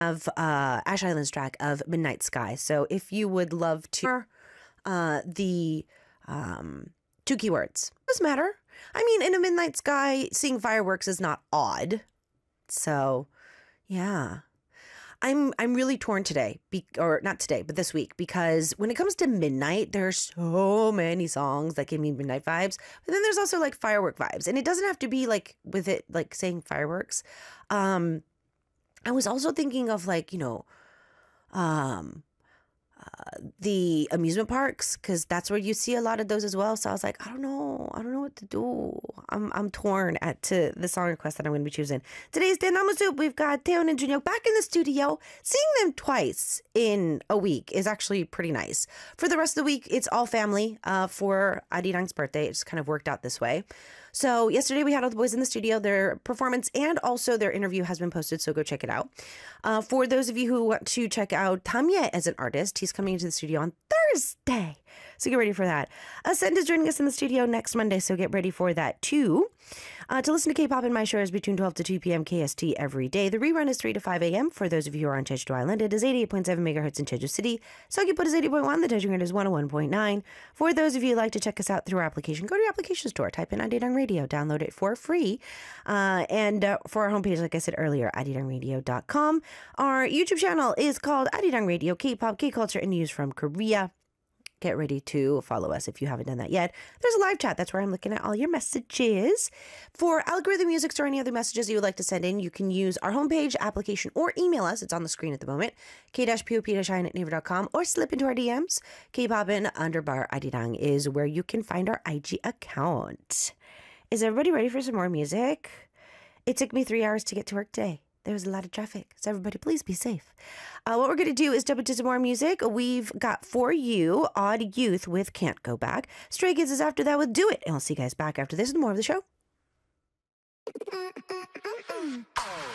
of Ash Island's track of Midnight Sky. So if you would love to the two keywords, doesn't matter. I mean, in a Midnight Sky, seeing fireworks is not odd. So yeah. I'm really torn today, or not today, but this week, because when it comes to midnight, there's so many songs that give me midnight vibes, but then there's also like firework vibes, and it doesn't have to be like with it like saying fireworks. I was also thinking of like, the amusement parks, because that's where you see a lot of those as well. So I was like, I don't know what to do. I'm torn to the song request that I'm going to be choosing. Today's Denama Soup. We've got Teon and Junyo back in the studio. Seeing them twice in a week is actually pretty nice. For the rest of the week, it's all family for Arirang's birthday. It just kind of worked out this way. So yesterday we had all the boys in the studio. Their performance and also their interview has been posted, so go check it out. For those of you who want to check out Tamye as an artist, he's coming into the studio on Thursday. So get ready for that. Ascend is joining us in the studio next Monday, so get ready for that too. To listen to K-pop in my show is between 12 to 2 p.m. KST every day. The rerun is 3 to 5 a.m. For those of you who are on Jeju Island, it is 88.7 megahertz in Jeju City. Seogwipo is 80.1. The Jeju grid is 101.9. For those of you who like to check us out through our application, go to your application store, type in Arirang Radio, download it for free. And for our homepage, like I said earlier, arirangradio.com. Our YouTube channel is called Arirang Radio, K-pop, K-culture, and news from Korea. Get ready to follow us if you haven't done that yet. There's a live chat. That's where I'm looking at all your messages. For algorithm music or any other messages you would like to send in, you can use our homepage, application, or email us. It's on the screen at the moment. k-pop-shine@naver.com, or slip into our DMs. K-popin_Arirang is where you can find our IG account. Is everybody ready for some more music? It took me 3 hours to get to work today. There was a lot of traffic, so everybody please be safe. What we're going to do is jump into some more music. We've got for you Odd Youth with Can't Go Back. Stray Kids is after that with Do It. And I'll see you guys back after this with more of the show.